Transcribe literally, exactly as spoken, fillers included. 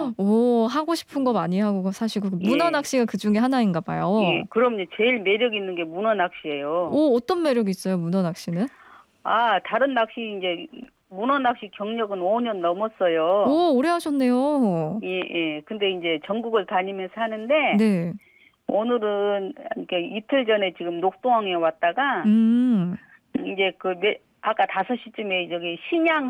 오, 하고 싶은 거 많이 하고 사시고 문어 예. 낚시가 그중에 하나인가 봐요. 예. 그럼요. 제일 매력 있는 게 문어 낚시예요. 오, 어떤 매력이 있어요, 문어 낚시는? 아, 다른 낚시 이제 문어 낚시 경력은 오 년 넘었어요. 오, 오래 하셨네요. 예, 예. 근데 이제 전국을 다니면서 하는데 네. 오늘은 이렇게 이틀 전에 지금 녹동항에 왔다가 음. 이제 그 매, 아까 다섯 시쯤에 저기 신양